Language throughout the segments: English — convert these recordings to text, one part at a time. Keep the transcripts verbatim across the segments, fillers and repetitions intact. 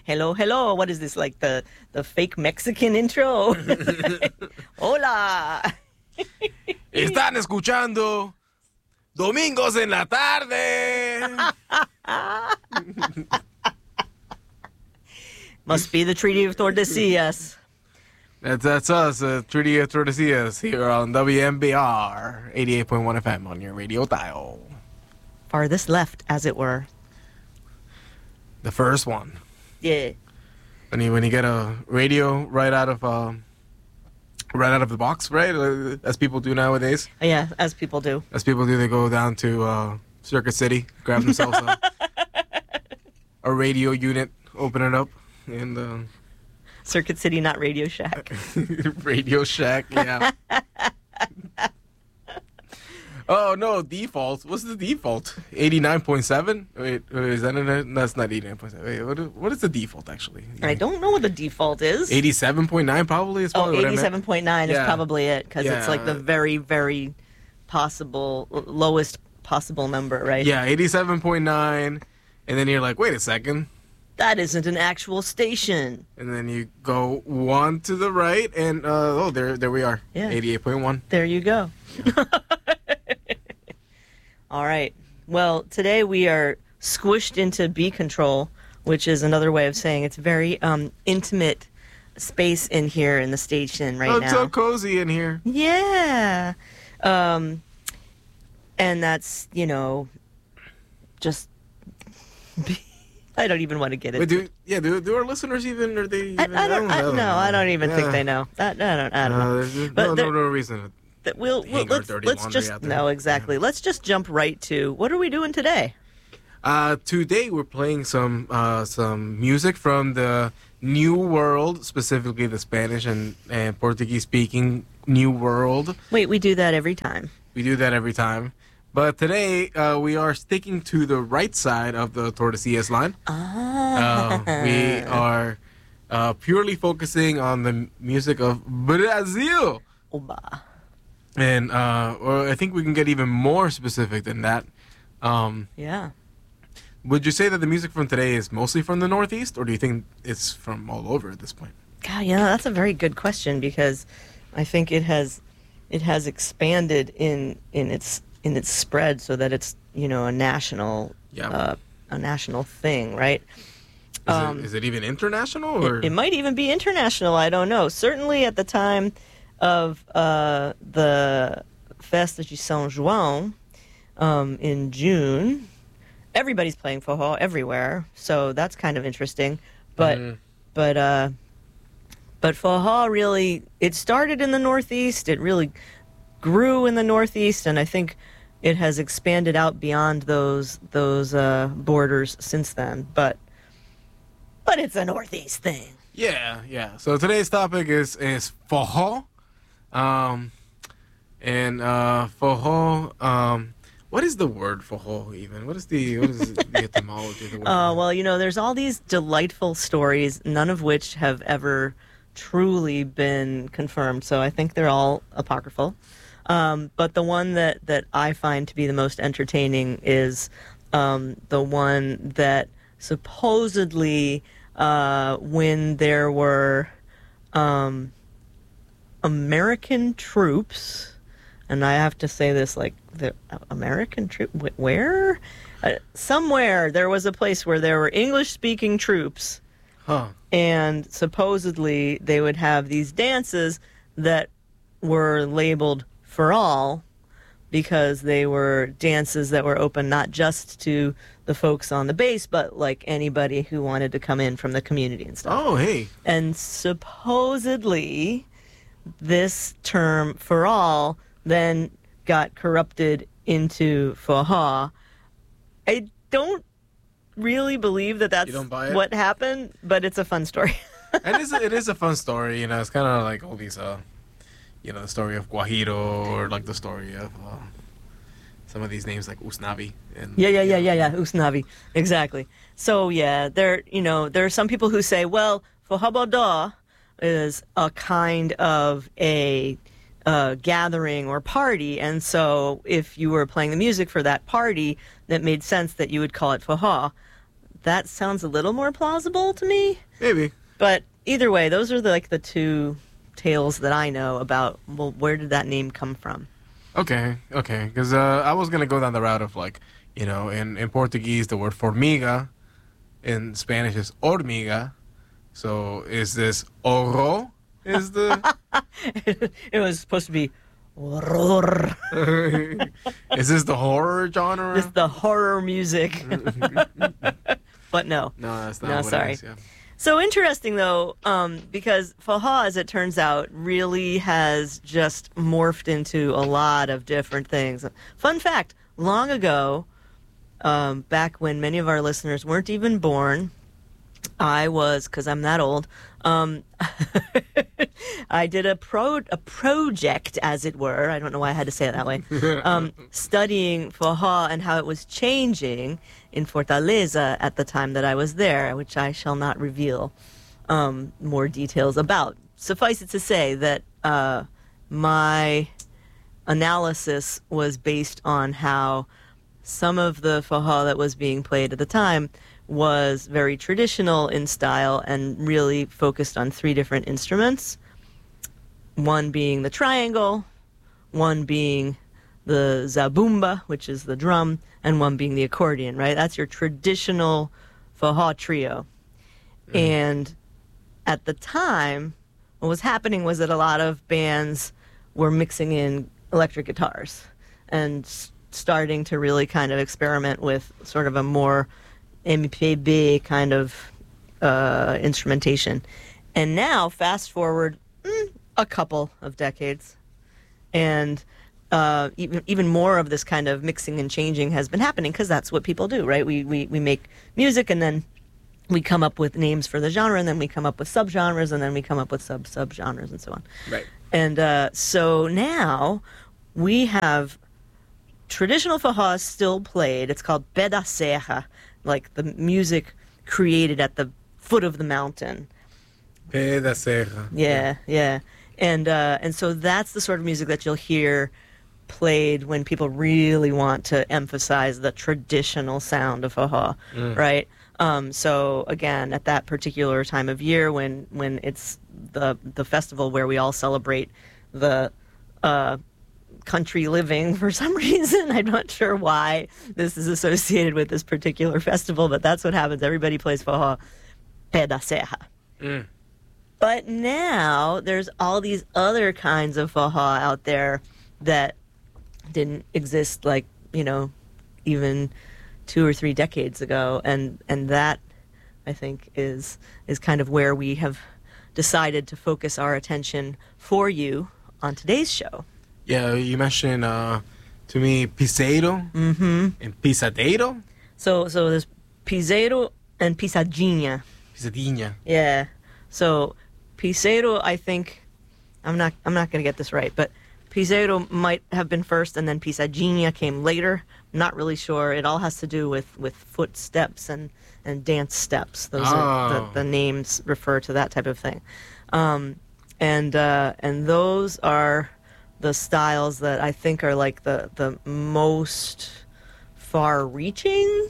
Hello, hello. What is this, like the, the fake Mexican intro? Hola. Están escuchando Domingos en la Tarde. Must be the Treaty of Tordesillas. That's, that's us, uh, Treaty of Tordesillas, here on W M B R eighty-eight point one F M on your radio dial. Farthest left, as it were. The first one. Yeah. When you when you get a radio right out of uh, right out of the box, right, uh, as people do nowadays. Yeah, as people do. As people do, they go down to uh, Circuit City, grab themselves a, a radio unit, open it up, and. Uh, Circuit City, not Radio Shack. Radio Shack, yeah. Oh, no, default. What's the default? eighty-nine point seven? Wait, wait, is that it? That's not eighty-nine point seven. Wait, what is, what is the default, actually? I don't know what the default is. eighty-seven point nine probably is probably Oh, what eighty-seven point nine yeah. is probably it, because yeah. it's like the very, very possible, lowest possible number, right? Yeah, eighty-seven point nine, and then you're like, wait a second. That isn't an actual station. And then you go one to the right, and, uh, oh, there there we are. Yeah. eighty-eight point one. There you go. Yeah. All right. Well, today we are squished into B control, which is another way of saying it's very um, intimate space in here in the station right oh, now. It's so cozy in here. Yeah. Um, and that's, you know, just... I don't even want to get it. Wait, do, yeah, do, do our listeners even, are they even... I, I don't, I, know. no, I don't even yeah. think they know. I, I don't, I don't uh, know. There's But no, there- no, no reason. That we'll, we'll Hang our let's, dirty let's laundry just out there. no exactly. Let's just jump right to what are we doing today? Uh, today we're playing some uh, some music from the New World, specifically the Spanish and, and Portuguese speaking New World. Wait, we do that every time. We do that every time. But today uh, we are sticking to the right side of the Tordesillas line. Ah. Uh, we are uh, purely focusing on the music of Brazil. Oba. And uh, or I think we can get even more specific than that. Um, Yeah. would you say that the music from today is mostly from the Northeast, or do you think it's from all over at this point? God, yeah, that's a very good question because I think it has it has expanded in in its in its spread so that it's, you know, a national Yeah. uh, a national thing, right? Is, Um, it, is it even international? Or? It, it might even be international. I don't know. Certainly at the time of uh, the Festa de São João um, in June, everybody's playing forró everywhere, so that's kind of interesting. But Mhm. but uh, but forró really, it started in the Northeast. It really grew in the Northeast, and I think it has expanded out beyond those those uh, borders since then. But but it's a Northeast thing. Yeah, yeah. So today's topic is is forró. Um, and uh, forró. Um, what is the word forró even? What is the what is the etymology of the word? Uh, forró? well, you know, there's all these delightful stories, none of which have ever truly been confirmed. So I think they're all apocryphal. Um, but the one that, that I find to be the most entertaining is um, the one that supposedly uh, when there were um, American troops, and I have to say this like the American troop wh- where uh, somewhere there was a place where there were English-speaking troops, Huh. and supposedly they would have these dances that were labeled for all because they were dances that were open not just to the folks on the base, but like anybody who wanted to come in from the community and stuff. Oh, hey. And supposedly this term for all then got corrupted into forró. I don't really believe that that's You don't buy it? what happened, but it's a fun story. And it's, it is a fun story, you know. It's kind of like all these, uh, you know, the story of Guajiro, or like the story of uh, some of these names like Usnavi. And, Yeah, yeah, you yeah, know. yeah, yeah. Usnavi. Exactly. So, yeah, there, you know, there are some people who say, well, Forró is a kind of a uh, gathering or party, and so if you were playing the music for that party, that made sense that you would call it Forró. that sounds a little more plausible to me. Maybe. But either way, those are the, like the two tales that I know about. Well, where did that name come from? Okay, okay. Because uh, I was gonna go down the route of like, you know, in in Portuguese the word formiga, in Spanish is hormiga. So is this oro? Is the It was supposed to be horror. is this the horror genre? It's the horror music. But no. No, that's not No, what sorry. it is. Yeah. So interesting, though, um, because Faha, as it turns out, really has just morphed into a lot of different things. Fun fact, long ago, um, back when many of our listeners weren't even born, I was, because I'm that old, um, I did a pro a project, as it were. I don't know why I had to say it that way. Um, studying Faha and how it was changing in Fortaleza at the time that I was there, which I shall not reveal um, more details about. Suffice it to say that uh, my analysis was based on how some of the Faha that was being played at the time was very traditional in style and really focused on three different instruments. One being the triangle, one being the zabumba, which is the drum, and one being the accordion, right? That's your traditional Faha trio. Mm. And at the time, what was happening was that a lot of bands were mixing in electric guitars and s- starting to really kind of experiment with sort of a more M P B kind of uh, instrumentation. And now, fast forward mm, a couple of decades, and uh, even even more of this kind of mixing and changing has been happening because that's what people do, right? We, we we make music and then we come up with names for the genre, and then we come up with subgenres, and then we come up with sub subgenres and so on. Right. And uh, so now we have traditional Faha still played. It's called Pé da Serra, like the music created at the foot of the mountain. Pé da Serra. Yeah, yeah. And uh, and so that's the sort of music that you'll hear played when people really want to emphasize the traditional sound of Faha, mm. right? Um, so again, at that particular time of year when when it's the the festival where we all celebrate the uh, country living for some reason. I'm not sure why this is associated with this particular festival, but that's what happens. Everybody plays Faha Pé da Serra. Mm. But now there's all these other kinds of Faha out there that didn't exist, like, you know, even two or three decades ago, and and that I think is is kind of where we have decided to focus our attention for you on today's show. Yeah, you mentioned uh, to me piseiro mm-hmm. and pisadeiro. So so there's piseiro and pisadinha. Pisadinha. Yeah. So piseiro, I think I'm not I'm not going to get this right, but piseiro might have been first, and then pisadinha came later. I'm not really sure. It all has to do with, with footsteps and, and dance steps. Those oh. are the, the names refer to that type of thing. Um, and uh, and those are the styles that I think are like the, the most far-reaching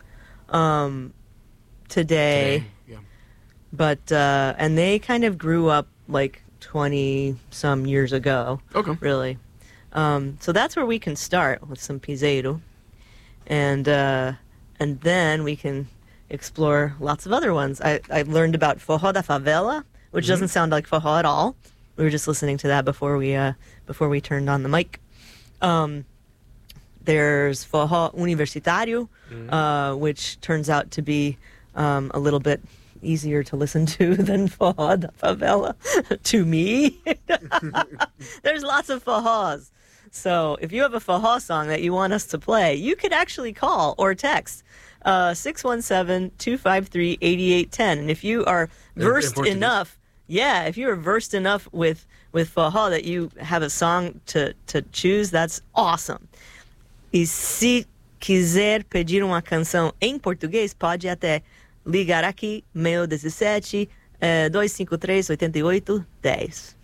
um, today. today yeah. But uh, and they kind of grew up like twenty some years ago. Okay. Really. Um, so that's where we can start with some piseiro, and uh, and then we can explore lots of other ones. I I learned about Forró da Favela, which mm-hmm. doesn't sound like Forró at all. We were just listening to that before we uh, before we turned on the mic. Um, there's Forró Universitário, mm-hmm. uh, which turns out to be um, a little bit easier to listen to than Forró da Favela, to me. There's lots of Forrós. So if you have a Faha song that you want us to play, you could actually call or text uh, six one seven, two five three, eight eight one zero. And if you are versed in, in enough, yeah, if you are versed enough with, with Faha that you have a song to, to choose, that's awesome. E se quiser pedir uma canção em português, pode até ligar aqui, meu dezessete, uh, dois cinco três, oito oito, um zero.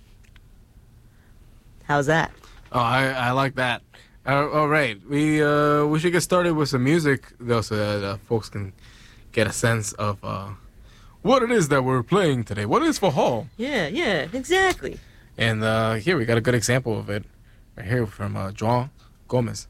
How's that? Oh, I, I like that. Uh, all right, we uh, we should get started with some music, though, so that uh, folks can get a sense of uh, what it is that we're playing today. What is forró? Yeah, yeah, exactly. And uh, here we got a good example of it right here from uh, João Gomes.